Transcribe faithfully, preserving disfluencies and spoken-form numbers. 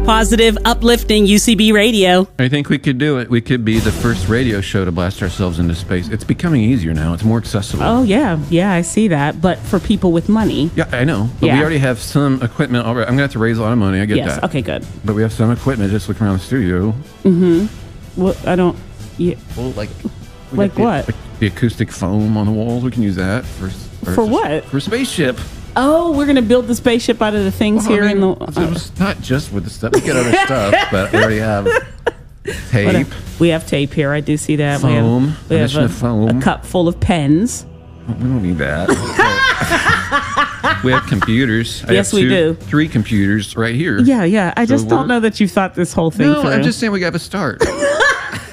positive, uplifting U C B radio. I think we could do it. We could be the first radio show to blast ourselves into space. It's becoming easier now. It's more accessible. Oh, yeah. Yeah, I see that. But for people with money. Yeah, I know. But Yeah. we already have some equipment already. I'm going to have to raise a lot of money. I get Yes. that. Okay, good. But we have some equipment. Just look around the studio. Well, I don't... Yeah. Well, like... we Like got the- what? like the acoustic foam on the walls. We can use that for... For, For what? For spaceship. Oh, we're going to build the spaceship out of the things Well, I here mean, in the... it was not just with the stuff. We get other stuff, but we already have tape. We have tape here. I do see that. Foam. We have, we have Addition a, of foam. a cup full of pens. We don't need that. We have computers. I Yes, have we two, do. Three computers right here. Yeah, yeah. I just So don't we're- know that you thought this whole thing No, through. I'm just saying we got to start.